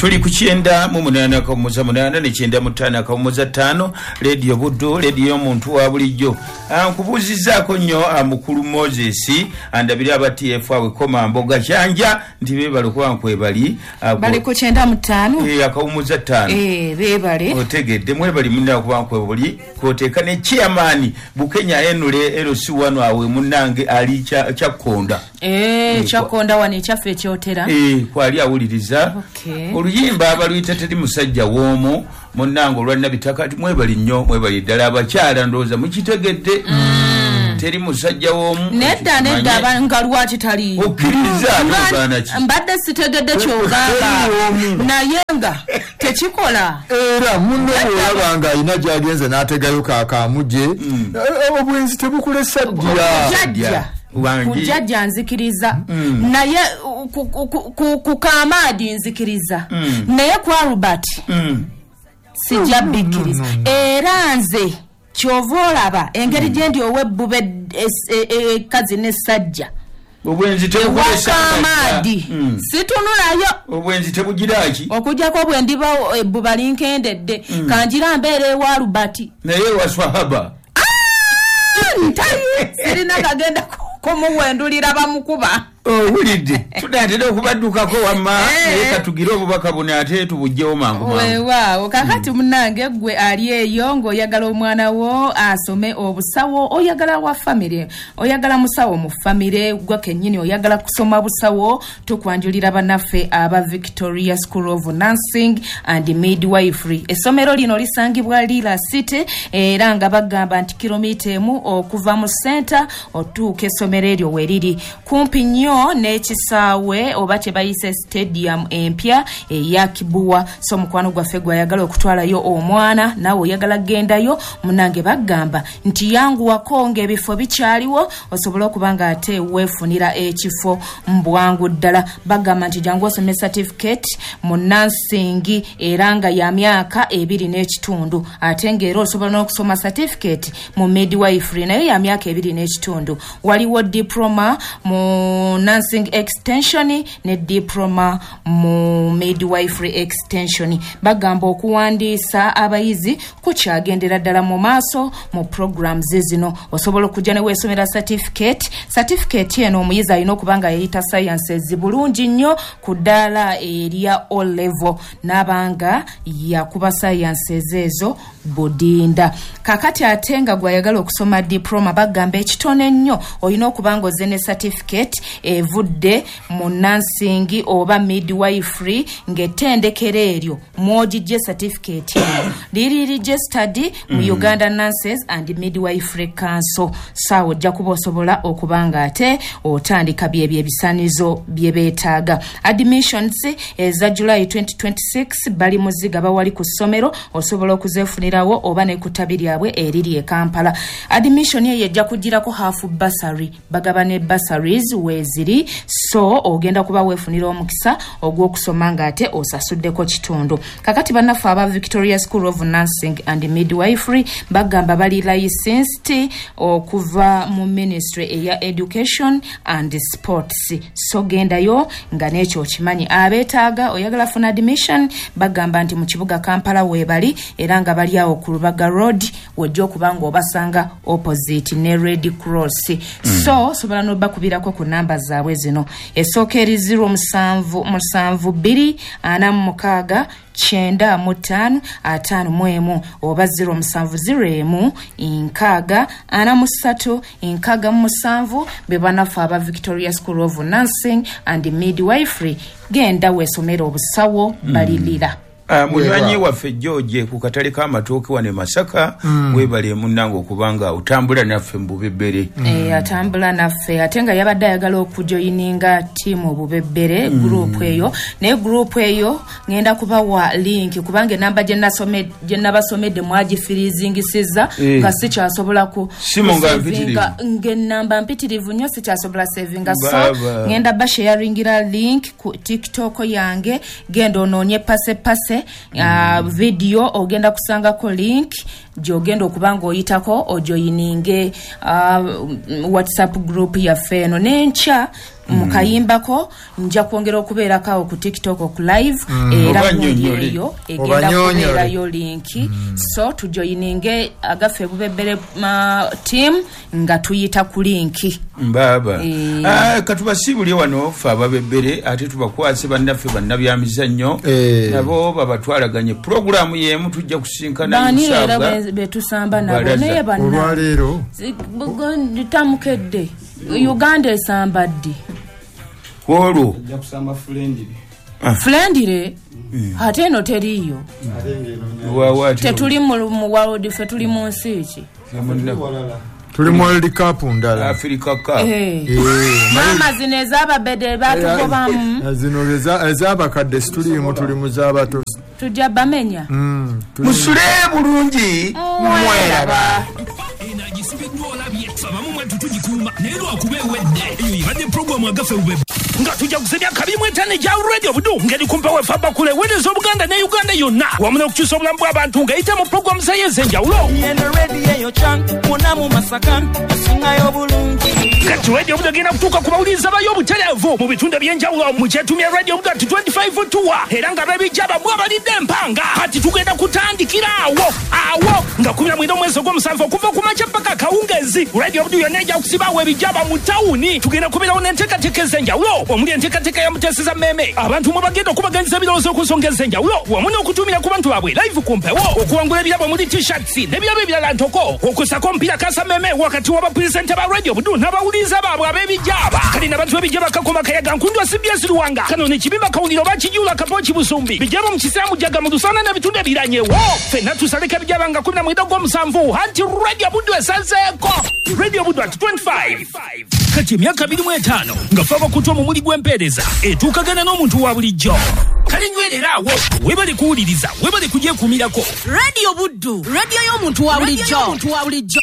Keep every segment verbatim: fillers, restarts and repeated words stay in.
tuli ku kyenda mu munana kamuza munana ne kyenda mutana kamuza tano radio buddo radio omuntu wa bulijjo ankubuzizaako nnyo amukulu Moses andabira aba T F awe koma mboga kyanja nti bebale kuba nkwebali bali ku kyenda mutano eh akawumuza tano eh bebale otegedde mwebali munna kuba nkwebali koteeka ne chairman Bukenya enule L C one awe munange ali cha chakonda eh chakonda wani chafe kyotera eh kwali awuliriza okay oluyimba abaluyita teri musajja woomo munango olwanna bitakati mwebali nnyo mwebali ddala abakyala ndooza mukitegedde mm. teri musajja woomu nedda nedda abanga lwaki tali okiriza n'ogaana ki mbadde sitegedde kyogamba naye nga tekikola era munno olabanga ayina gy'agenze n'ategayo kakamuje obwenzi tebukulesa ddya kujajja nzikiriza mm. naye ku kamadi nzikiriza mm. naye kwa Robert mm. sijja bikiriza no, no, no. era nze kyovolaba engeri gyendi mm. owebbube kazi ne sajja obwenzi tebukulesa kamadi mm. situnulayo obwenzi tebugiraki okujjako bwendiba ebbuba linkendedde mm. kanjira mbeere wa Robert naye waswahaba ntali sirina kagenda kumuwendulira bamukuba owulidde tunaatera okubaddukako wamma naye katugire obubaka buno ate tubugjewo mangu weewaawo kakati munange gwe ali eyo ng'oyagala omwana wo asome obusawo oyagala wa famire oyagala musawo mu famire gwe kennyini oyagala kusoma busawo tukwanjulira bannaffe aba Victoria School of Nursing and Midwifery. Essomero lino lisangibwa Lila City era nga bagamba nti kilomita emu okuva mu center otuuka essomero eryo weriri kumpi nnyo n'ekisaawe oba kye bayise stadium empya eya Kibuwa. So mukwano gwaffe gwayagala okutwalayo omwana nawe oyagala gendayo munange bagamba nti yangu wakonga ebifo bikyaliwo osobola okubanga ate weefunira ekifo mbwangu ddala. Bagamba nti jangu osome certificate mu nursing era nga ya myaka ebiri n'ekitundu ate ng'era osobola n'okusoma certificate mu midwifery nayo ya myaka ebiri n'ekitundu. Waliwo diploma mu nursing extension ne diploma mu midwifery extension. Bagamba okuwandiisa abayizi kukyagendera ddala mu maaso mu programs zino. Osobola okujja ne weesomera certificate. Certificate eno omuyizi alina okubanga yayita sciences bulungi nnyo ku ddaala erya O level n'abanga yakuba sciences ezo budinda. Kakati ate nga gwayagala okusoma diploma bagamba ekitone nnyo olina okubanga ozze ne certificate evudde mu nursing oba midwifery ng'ettendekero eryo mwogijje certificate eno liri registered mu mm. Uganda Nurses and Midwifery Council. Saawo ojja kuba osobola okubanga ate otandika byebyo ebisanizo bye beetaaga. Admissions eza July twenty twenty-six bali muziga bawali ku ssomero osobola okuzeefunirawo oba ne kutabi lyabwe eriri e Kampala. Admission ye yejja kugirako half bursary bagaba ne bursaries weziri so ogenda kuba weefunira omukisa ogw'okusoma nga ate osasuddeko kitundu. Kakati bannaffe aba Victoria School of Nursing and Midwifery bagamba bali licensed okuva mu ministry eya education and sports. So gendayo nga n'ekyo okimanyi. Abeetaaga oyagala funa admission bagamba nti mu kibuga Kampala weebali era nga bali awo ku Lubaga Road wejja okubanga obasanga opposite ne Red Cross. Mm. So sobola n'obakubirako ku namba zaabwe zino. Esooka eri zero musanvu musanvu bbiri ana mu mukaaga kyenda mu ttaano ataano mu emu oba zero musanvu zero emu nkaaga ana mu ssatu nkaaga mu musanvu be bannaffe aba Victoria School of Nursing and Midwifery. Genda weesomera obusawo balirira. Uh, munywanyi waffe George ku katale k'amatooke wane Masaka mm. webale munnango okubanga utambula naffe mu Bubebbere. Mm. Eh atambula naffe ate nga yabadde ayagala okujoyininga tiimu Bubebbere mm. group eyo ne group eyo ngenda kubawa link kubanga namba gye nasome gye nabasomedde mwagifiriizingisiza eh. nga si kyasobola ku simonga mpitirivu nge namba mpitirivu nnyo si kyasobola savinga so ngenda basharingira link ku TikTok yange genda onoonye pase pase Uh, video ogenda kusanga ko link gyogenda okubanga oyitako ojoyininge uh, WhatsApp group ya feno nencha mukayimbako nja kwongera okubeera kawo ku TikTok ku live era nyo egenda kubeera yo linki so tujoyininge agafe bubebere team nga tuyita ku linki mbaba ah katubasibuli wano fa ababebere ate tubakwase bannaffe bannabyamizannyo nabo babatwalaganye program yemu tujja kusinkana inshallah bani era betusamba nabo naye banna olwalero tamukedde Uganda esambadde Kolo ya kusamba friendly friendly ate no teriyo wawati tetuli mu world fe tuli mu nsiki tuli mu World Cup ndala Africa Cup eh mama zineza ababede batugobamu zinoleza ezabakadde tuli mu tuli mu zabato tujja bamenya mm musule bulungi mwera inajisibidwa labye sabamu mwetu tujikuma nero akubewedde eyo yibadde program agafe ube nga tujja kusenya kabiri mwetane ja radio budu ngeli kumpa we faba kule wedezo Buganda ne Uganda yonna wamuna okukyusa obulambu bw'abantu nga yita mu program zayenze njawulo yene radio yo chan muna mu masakan asingayo bulungi kati radio budu gena kutuka kubawuliza bayo obutelevu mu bitunde by'enjawulo mu kyetumya radio budu ati twenty-five tour era nga babijaba bwabalidde empanga ati tugenda kutandikira awo awo nga kumi na mwenda omwezi ogw'omusanvu okuva ku makya paka kawungezi radio budu yoneja okusibawo ebijaba mu tawuni tugenda kubirawo n'enteekateeka ez'enjawulo omuli enteekateeka ya muteseza mmeme abantu mwe bagenda okubaganyiza ebirowoozo ku nsonga ez'enjawulo wamu n'okutumira ku bantu baabwe live ku mpewo okuwangula ebirabo omuli t-shirts n'ebirabo ebirala ntoko okusako omupiira kasa mmeme wakati w'abapuresenta ba radio budu n'abawuliza baabwe ab'ebijaba kali n'abantu b'ebijaba kakoma kayaga nkundwa C B S Luwanga kano n'ekibimba kawuliro bakijula kapochi busumbi bijaba mu kisaamu jaga mu lusana n'ebitundu ebiranyewo ffenna tusaleka ebijaba nga kumi na mwenda ogw'omusanvu anti radio budu esazeeko radio budu at twenty-five kati emyaka abiri mu etaano nga faba kutwa mu muli gw'empeereza etuukagana n'omuntu wa bulijjo kale nywerera awo webale kuwuliriza webale kugyekuumirako radio buddu radio y'omuntu wa bulijjo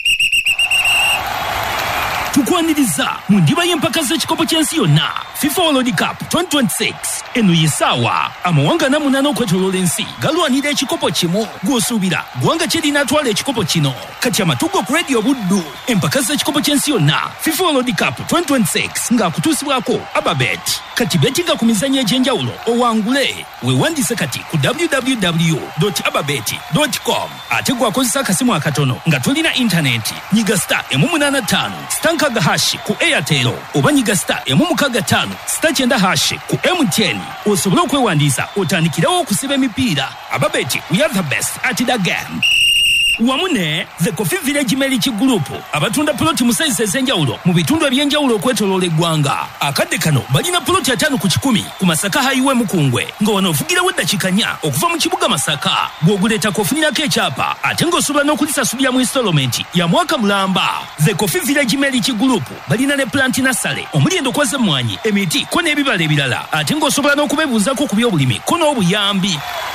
tukwaniriza mu ndiba y'empaka z'ekikopo ky'ensi yonna FIFA World Cup twenty twenty-six eno yesaawa amawanga namunana okwetooloola ensi galwanira ekikopo kimu gw'osuubira gwanga kyerina atwala ekikopo kino kati amatugo ku radio buddu empaka z'ekikopo ky'ensi yonna FIFA World Cup twenty twenty-six ng'akutuusibwako Ababet kati betinga ku mizannyo egy'enjawulo owangule weewandise kati ku w w w dot ababet dot com ate gwakozesa akasimu akatono nga tolina intaneti nyiga star emu munaana ttaano stankaga hashi ku Airtel oba nyiga star emu mukaaga ttaano star kyenda hashi ku M T N osobole okwewandiisa otandikirawo okusiba emipiira. Ababet, we are the best at the game. Wamune the Coffee Village Meliki Group abatunda ploti mu size ez'enjawulo mu bitundu eby'enjawulo okwetooloola eggwanga akadde kano balina ploti ataano ku kikumi ku Masaka Highway Mukungwe nga wano ofugirawo eddakiika nnya okuva mu kibuga Masaka bw'oguleetako ofunirako ekyapa ate ng'osobola n'okulisasulira mu installment ya mwaka mulamba. The Coffee Village Meliki Group balina ne plant nasale omuli endokwa z'emmwanyi emiti ko n'ebibala ebirala ate ng'osobola n'okubeebuuzako ku by'obulimi ko n'obuyambi.